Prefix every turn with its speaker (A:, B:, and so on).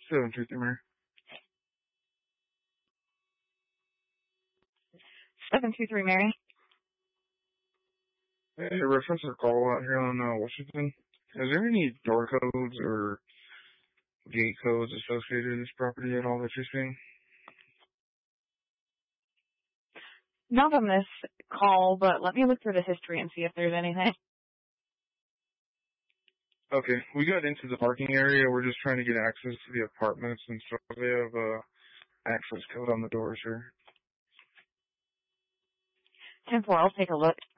A: 723 Mary.
B: 723 Mary.
A: Hey, reference our call out here on Washington. Is there any door codes or gate codes associated with this property at all that you're seeing?
B: Not on this call, but let me look through the history and see if there's anything.
A: Okay, we got into the parking area. We're just trying to get access to the apartments, and so they have access code on the doors here.
B: 10-4, I'll take a look.